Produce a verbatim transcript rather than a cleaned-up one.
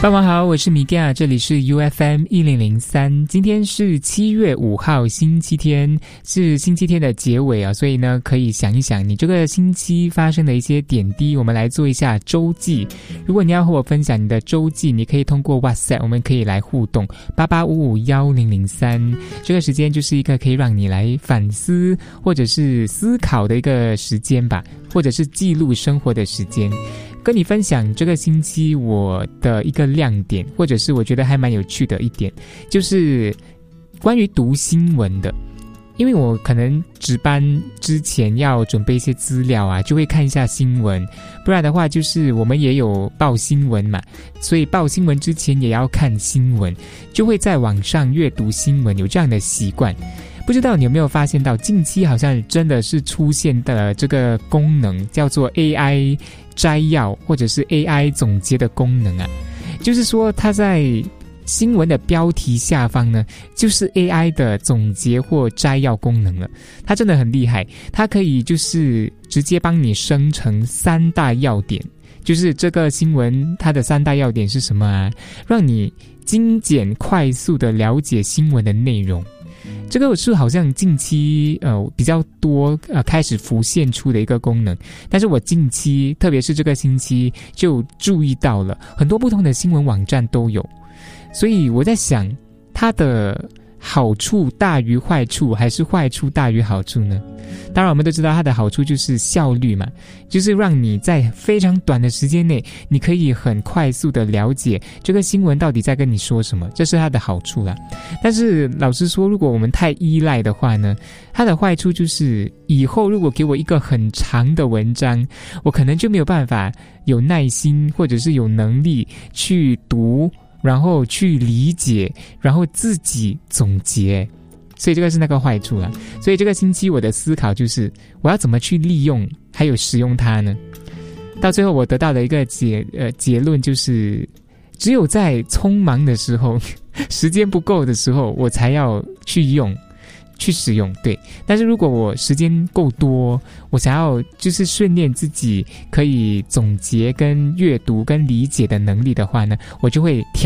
傍晚好，我是米嘎，这里是 U F M 一零零三。今天是七月五号，星期天，是星期天的结尾啊，所以呢，可以想一想你这个星期发生的一些点滴，我们来做一下周记。如果你要和我分享你的周记，你可以通过 WhatsApp， 我们可以来互动八八五五一零零三。这个时间就是一个可以让你来反思或者是思考的一个时间吧，或者是记录生活的时间。跟你分享这个星期我的一个亮点，或者是我觉得还蛮有趣的一点，就是关于读新闻的。因为我可能值班之前要准备一些资料啊，就会看一下新闻，不然的话就是我们也有报新闻嘛，所以报新闻之前也要看新闻，就会在网上阅读新闻，有这样的习惯。不知道你有没有发现到，近期好像真的是出现的这个功能，叫做 A I 摘要或者是 A I 总结的功能啊，就是说它在新闻的标题下方呢，就是 A I 的总结或摘要功能了。它真的很厉害，它可以就是直接帮你生成三大要点，就是这个新闻它的三大要点是什么啊，让你精简快速的了解新闻的内容。这个是好像近期呃比较多呃开始浮现出的一个功能，但是我近期特别是这个星期就注意到了很多不同的新闻网站都有，所以我在想它的好处大于坏处还是坏处大于好处呢？当然我们都知道它的好处就是效率嘛，就是让你在非常短的时间内你可以很快速的了解这个新闻到底在跟你说什么，这是它的好处啦。但是老实说，如果我们太依赖的话呢，它的坏处就是以后如果给我一个很长的文章，我可能就没有办法有耐心或者是有能力去读，然后去理解，然后自己总结，所以这个是那个坏处啦。所以这个星期我的思考就是我要怎么去利用还有使用它呢？到最后我得到的一个结呃结论就是，只有在匆忙的时候时间不够的时候我才要去用去使用，对。但是如果我时间够多，我想要就是训练自己可以总结跟阅读跟理解的能力的话呢，我就会调